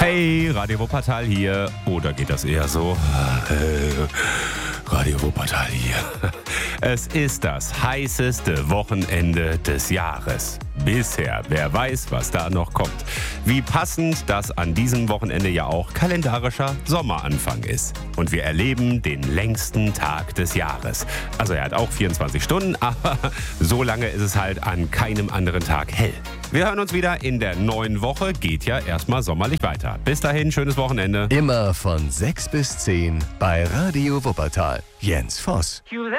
Hey, Radio Wuppertal hier. Oder geht das eher so? Radio Wuppertal hier. Es ist das heißeste Wochenende des Jahres. Bisher. Wer weiß, was da noch kommt. Wie passend, dass an diesem Wochenende ja auch kalendarischer Sommeranfang ist. Und wir erleben den längsten Tag des Jahres. Also er hat auch 24 Stunden, aber so lange ist es halt an keinem anderen Tag hell. Wir hören uns wieder in der neuen Woche. Geht ja erstmal sommerlich weiter. Bis dahin, schönes Wochenende. Immer von 6 bis 10 bei Radio Wuppertal. Jens Voss.